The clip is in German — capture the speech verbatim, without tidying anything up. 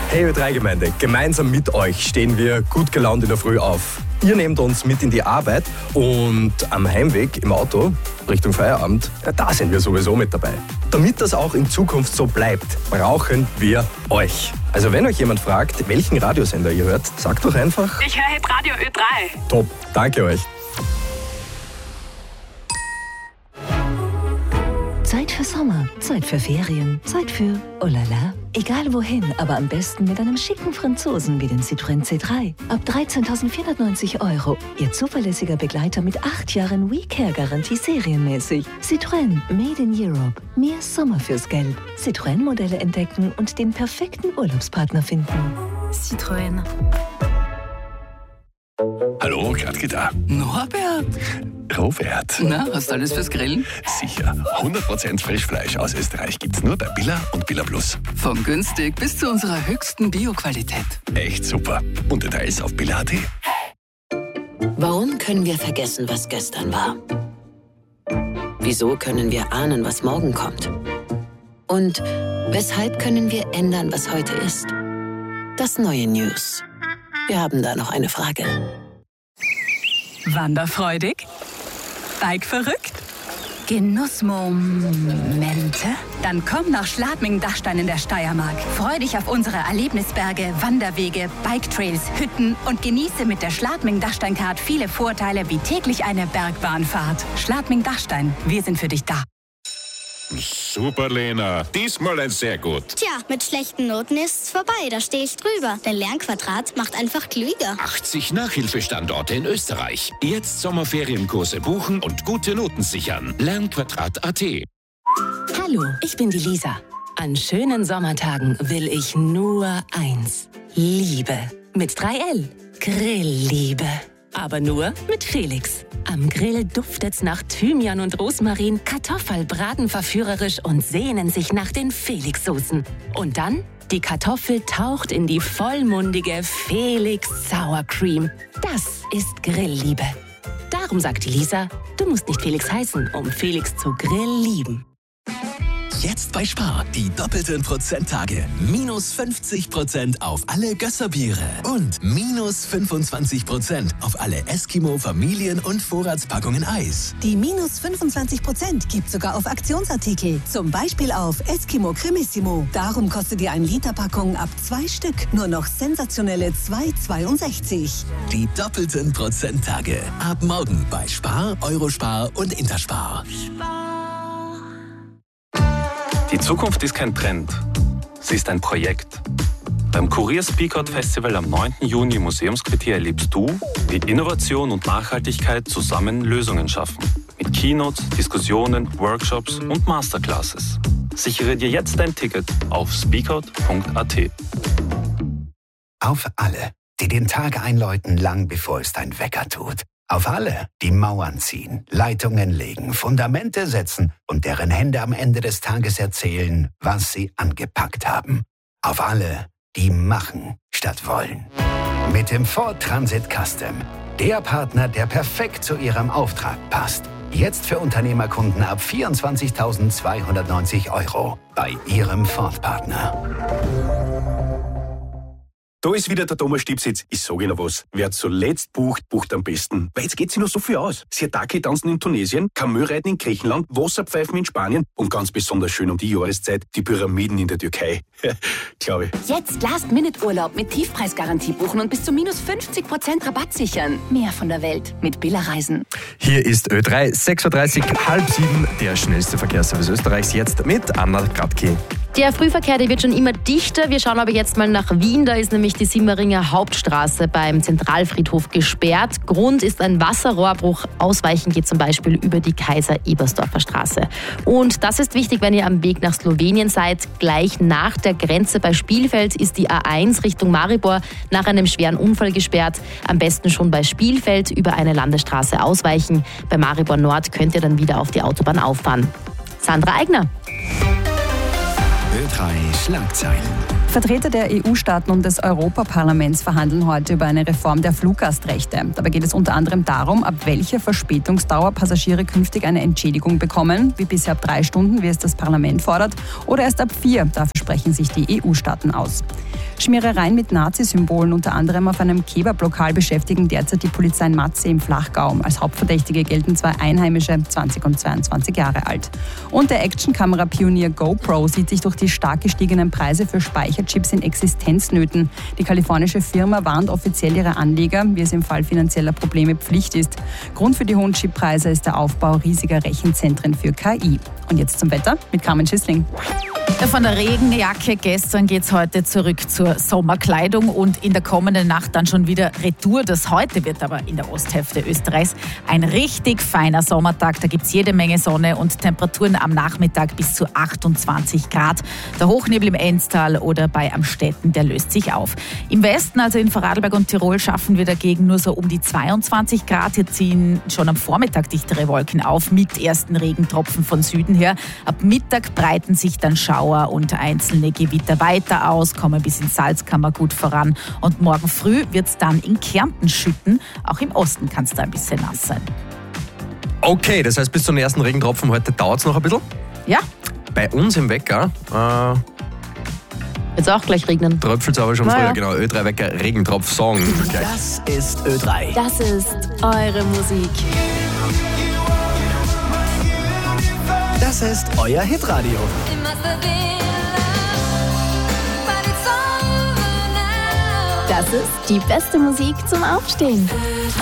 Hey Ö drei Gemeinde, gemeinsam mit euch stehen wir gut gelaunt in der Früh auf. Ihr nehmt uns mit in die Arbeit und am Heimweg im Auto Richtung Feierabend, ja, da sind wir sowieso mit dabei. Damit das auch in Zukunft so bleibt, brauchen wir euch. Also wenn euch jemand fragt, welchen Radiosender ihr hört, sagt doch einfach: Ich höre jetzt Radio Ö drei. Top, danke euch. Zeit für Sommer, Zeit für Ferien, Zeit für oh la la. Egal wohin, aber am besten mit einem schicken Franzosen wie dem Citroën C drei. Ab dreizehntausendvierhundertneunzig Euro. Ihr zuverlässiger Begleiter mit acht Jahren WeCare-Garantie serienmäßig. Citroën, made in Europe. Mehr Sommer fürs Geld. Citroën-Modelle entdecken und den perfekten Urlaubspartner finden. Citroën. Hallo, Gradke da. Norbert. Robert. Na, hast du alles fürs Grillen? Sicher. hundert Prozent Frischfleisch aus Österreich gibt's nur bei Billa und Billa Plus. Von günstig bis zu unserer höchsten Bio-Qualität. Echt super. Und Details auf billa punkt at. Warum können wir vergessen, was gestern war? Wieso können wir ahnen, was morgen kommt? Und weshalb können wir ändern, was heute ist? Das neue News. Wir haben da noch eine Frage. Wanderfreudig? Bike-verrückt? Genussmomente? Dann komm nach Schladming-Dachstein in der Steiermark. Freu dich auf unsere Erlebnisberge, Wanderwege, Bike-Trails, Hütten und genieße mit der Schladming-Dachstein-Card viele Vorteile wie täglich eine Bergbahnfahrt. Schladming-Dachstein, wir sind für dich da. Super, Lena. Diesmal ein sehr gut. Tja, mit schlechten Noten ist's vorbei. Da stehe ich drüber. Der Lernquadrat macht einfach klüger. achtzig Nachhilfestandorte in Österreich. Jetzt Sommerferienkurse buchen und gute Noten sichern. Lernquadrat punkt at. Hallo, ich bin die Lisa. An schönen Sommertagen will ich nur eins. Liebe. Mit drei L. Grillliebe. Aber nur mit Felix. Am Grill duftet's nach Thymian und Rosmarin, Kartoffeln braten verführerisch und sehnen sich nach den Felix-Soßen. Und dann, die Kartoffel taucht in die vollmundige Felix Sour Cream. Das ist Grillliebe. Darum sagt die Lisa, du musst nicht Felix heißen, um Felix zu Grill lieben. Jetzt bei Spar, die doppelten Prozenttage. Minus fünfzig Prozent auf alle Gösserbiere. Und minus fünfundzwanzig Prozent auf alle Eskimo Familien- und Vorratspackungen Eis. Die minus fünfundzwanzig Prozent gibt sogar auf Aktionsartikel. Zum Beispiel auf Eskimo Cremissimo. Darum kostet die ein Liter Packung ab zwei Stück nur noch sensationelle zwei Euro zweiundsechzig. Die doppelten Prozenttage. Ab morgen bei Spar, Eurospar und Interspar. Die Zukunft ist kein Trend, sie ist ein Projekt. Beim Kurier Speakout Festival am neunten Juni im Museumsquartier erlebst du, wie Innovation und Nachhaltigkeit zusammen Lösungen schaffen. Mit Keynotes, Diskussionen, Workshops und Masterclasses. Sichere dir jetzt dein Ticket auf speakout punkt at. Auf alle, die den Tag einläuten, lang bevor es dein Wecker tut. Auf alle, die Mauern ziehen, Leitungen legen, Fundamente setzen und deren Hände am Ende des Tages erzählen, was sie angepackt haben. Auf alle, die machen statt wollen. Mit dem Ford Transit Custom. Der Partner, der perfekt zu Ihrem Auftrag passt. Jetzt für Unternehmerkunden ab vierundzwanzigtausendzweihundertneunzig Euro. Bei Ihrem Ford-Partner. Da ist wieder der Thomas Stipsitz. Ich sage Ihnen was. Wer zuletzt bucht, bucht am besten. Weil jetzt geht sich noch so viel aus. Siatake tanzen in Tunesien, Kamelreiten in Griechenland, Wasserpfeifen in Spanien und ganz besonders schön um die Jahreszeit die Pyramiden in der Türkei. Glaube ich. Jetzt Last-Minute-Urlaub mit Tiefpreisgarantie buchen und bis zu minus fünfzig Prozent Rabatt sichern. Mehr von der Welt mit Billa Reisen. Hier ist Ö drei, sechs Uhr dreißig, halb sieben, der schnellste Verkehrsservice Österreichs, jetzt mit Anna Gradke. Der Frühverkehr, der wird schon immer dichter. Wir schauen aber jetzt mal nach Wien. Da ist nämlich die Simmeringer Hauptstraße beim Zentralfriedhof gesperrt. Grund ist ein Wasserrohrbruch. Ausweichen geht zum Beispiel über die Kaiser-Ebersdorfer Straße. Und das ist wichtig, wenn ihr am Weg nach Slowenien seid. Gleich nach der Grenze bei Spielfeld ist die A eins Richtung Maribor nach einem schweren Unfall gesperrt. Am besten schon bei Spielfeld über eine Landesstraße ausweichen. Bei Maribor Nord könnt ihr dann wieder auf die Autobahn auffahren. Sandra Eigner. Ö drei Schlagzeilen. Vertreter der E U-Staaten und des Europaparlaments verhandeln heute über eine Reform der Fluggastrechte. Dabei geht es unter anderem darum, ab welcher Verspätungsdauer Passagiere künftig eine Entschädigung bekommen, wie bisher ab drei Stunden, wie es das Parlament fordert, oder erst ab vier. Dafür sprechen sich die E U-Staaten aus. Schmierereien mit Nazi-Symbolen, unter anderem auf einem Kebab-Lokal, beschäftigen derzeit die Polizei in Matzee im Flachgau. Als Hauptverdächtige gelten zwei Einheimische, zwanzig und zweiundzwanzig Jahre alt. Und der Actionkamera-Pionier GoPro sieht sich durch die stark gestiegenen Preise für Speicherchips in Existenznöten. Die kalifornische Firma warnt offiziell ihre Anleger, wie es im Fall finanzieller Probleme Pflicht ist. Grund für die hohen Chippreise ist der Aufbau riesiger Rechenzentren für K I. Und jetzt zum Wetter mit Carmen Schissling. Von der Regenjacke gestern geht es heute zurück zur Sommerkleidung und in der kommenden Nacht dann schon wieder Retour. Das heute wird aber in der Osthälfte Österreichs ein richtig feiner Sommertag. Da gibt es jede Menge Sonne und Temperaturen am Nachmittag bis zu achtundzwanzig Grad. Der Hochnebel im Enztal oder bei Amstetten, der löst sich auf. Im Westen, also in Vorarlberg und Tirol, schaffen wir dagegen nur so um die zweiundzwanzig Grad. Hier ziehen schon am Vormittag dichtere Wolken auf mit ersten Regentropfen von Süden her. Ab Mittag breiten sich dann Schauer und einzelne Gewitter weiter aus, kommen bis ins Salzkammergut voran und morgen früh wird es dann in Kärnten schütten. Auch im Osten kann es da ein bisschen nass sein. Okay, das heißt, bis zum ersten Regentropfen heute dauert es noch ein bisschen? Ja. Bei uns im Wecker äh, jetzt auch gleich regnen. Tröpfelt es aber schon Na früher, ja. genau. Ö drei Wecker, Regentropf-Song. Das ist Ö drei. Das ist eure Musik. Das ist euer Hitradio. Das ist die beste Musik zum Aufstehen.